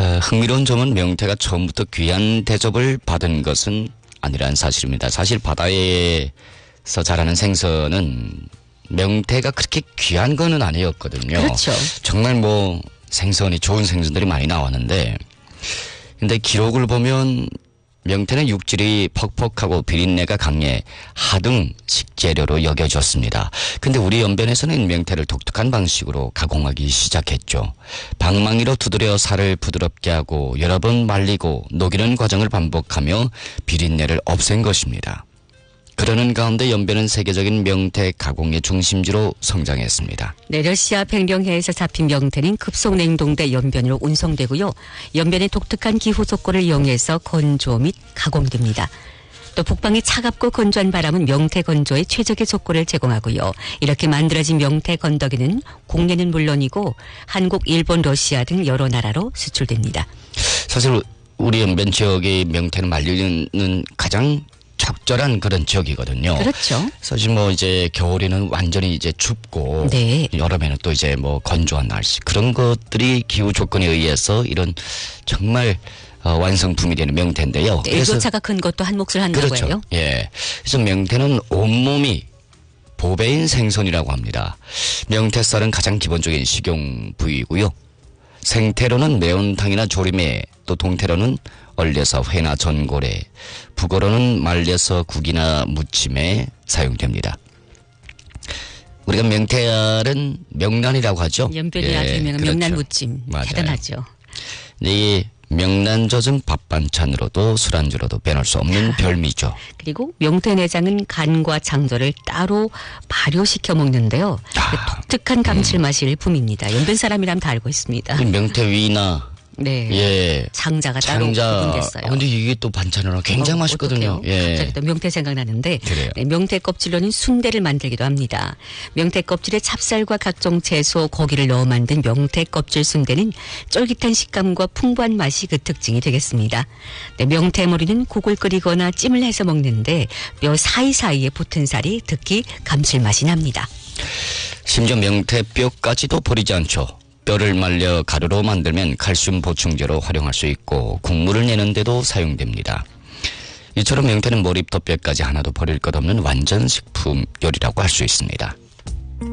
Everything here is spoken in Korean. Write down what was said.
흥미로운 점은 명태가 처음부터 귀한 대접을 받은 것은 아니라는 사실입니다. 사실 바다에서 자라는 생선은 명태가 그렇게 귀한 거는 아니었거든요. 그렇죠. 정말 뭐 생선이 좋은 생선들이 많이 나왔는데 근데 기록을 보면 명태는 육질이 퍽퍽하고 비린내가 강해 하등 식재료로 여겨졌습니다. 근데 우리 연변에서는 명태를 독특한 방식으로 가공하기 시작했죠. 방망이로 두드려 살을 부드럽게 하고 여러 번 말리고 녹이는 과정을 반복하며 비린내를 없앤 것입니다. 그러는 가운데 연변은 세계적인 명태 가공의 중심지로 성장했습니다. 네, 러시아 백령해에서 잡힌 명태는 급속 냉동돼 연변으로 운송되고요. 연변의 독특한 기후 조건을 이용해서 건조 및 가공됩니다. 또 북방의 차갑고 건조한 바람은 명태 건조에 최적의 조건을 제공하고요. 이렇게 만들어진 명태 건더기는 국내는 물론이고 한국, 일본, 러시아 등 여러 나라로 수출됩니다. 사실 우리 연변 지역의 명태는 말리는 가장 적절한 그런 지역이거든요. 그렇죠. 사실 뭐 이제 겨울에는 완전히 이제 춥고 네. 여름에는 또 이제 뭐 건조한 날씨 그런 것들이 기후 조건에 의해서 이런 정말 완성품이 되는 명태인데요. 네, 일교차가 큰 것도 한 몫을 한다고 그렇죠. 해요. 예. 그래서 명태는 온몸이 보배인 생선이라고 합니다. 명태살은 가장 기본적인 식용 부위이고요. 생태로는 매운탕이나 조림에 또 동태로는 얼려서 회나 전골에 북어로는 말려서 국이나 무침에 사용됩니다. 우리가 명태알은 명란이라고 하죠. 연변이 아주 유명한 그렇죠. 명란 무침. 맞아요. 대단하죠. 이 명란 젖은 밥 반찬으로도 술안주로도 빼놓을 수 없는 별미죠. 그리고 명태 내장은 간과 장조를 따로 발효시켜 먹는데요. 그 독특한 감칠맛이 일품입니다. 연변 사람이라면 다 알고 있습니다. 이 명태 위나 네. 예. 장자가 따로 구분됐어요. 근데 이게 또 반찬으로 굉장히 맛있거든요. 어떡해요? 갑자기 또 명태 생각나는데 그래요. 네, 명태 껍질로는 순대를 만들기도 합니다. 명태 껍질에 찹쌀과 각종 채소, 고기를 넣어 만든 명태 껍질 순대는 쫄깃한 식감과 풍부한 맛이 그 특징이 되겠습니다. 네, 명태 머리는 국을 끓이거나 찜을 해서 먹는데 뼈 사이사이에 붙은 살이 특히 감칠맛이 납니다. 심지어 명태 뼈까지도 버리지 않죠. 뼈를 말려 가루로 만들면 칼슘 보충제로 활용할 수 있고 국물을 내는데도 사용됩니다. 이처럼 명태는 머리부터 뼈까지 하나도 버릴 것 없는 완전 식품 요리라고 할 수 있습니다.